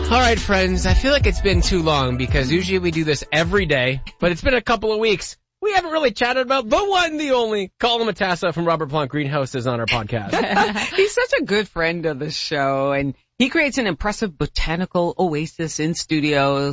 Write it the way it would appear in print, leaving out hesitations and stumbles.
All right, friends, I feel like it's been too long because usually we do this every day, but it's been a couple of weeks. We haven't really chatted about the one, the only, Colin Matassa from Robert Plant Greenhouses on our podcast. He's such a good friend of the show, and he creates an impressive botanical oasis in studio